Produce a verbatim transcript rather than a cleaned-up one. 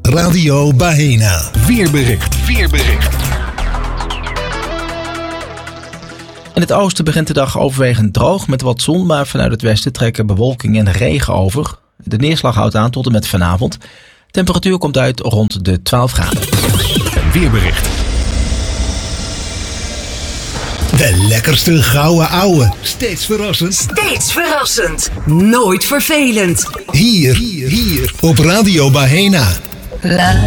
Radio Baena. Weerbericht. Weerbericht. In het oosten begint de dag overwegend droog met wat zon, maar vanuit het westen trekken bewolking en regen over. De neerslag houdt aan tot en met vanavond. Temperatuur komt uit rond de twaalf graden. Weerbericht. De lekkerste gouden ouwe. Steeds verrassend. Steeds verrassend. Nooit vervelend. Hier, hier, hier op Radio Baena. La